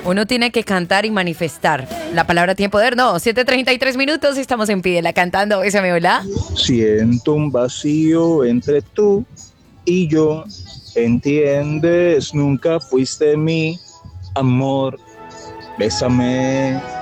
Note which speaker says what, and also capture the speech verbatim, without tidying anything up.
Speaker 1: Uno tiene que cantar y manifestar. La palabra tiene poder, no. siete treinta y tres minutos y estamos en Pídela cantando. Bésame, hola.
Speaker 2: Siento un vacío entre tú y yo. ¿Entiendes? Nunca fuiste mi amor. Bésame.